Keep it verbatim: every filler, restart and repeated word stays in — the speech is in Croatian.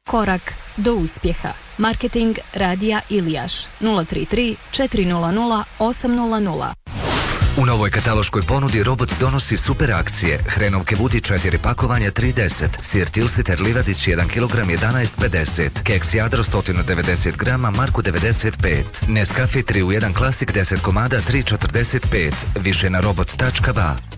Korak do uspjeha. Marketing Radija Ilijaš nula tri tri četiri nula nula osam nula nula. U novoj kataloškoj ponudi Robot donosi super akcije. Hrenovke Vudi četiri pakovanja tri deset, sir Tilsiter Livadić jedan kilogram jedanaest pedeset, keks Jadro sto devedeset grama Marku devedeset pet, Nescafe tri u jedan klasik deset komada tri četrdeset pet. Više na robot tačka ba.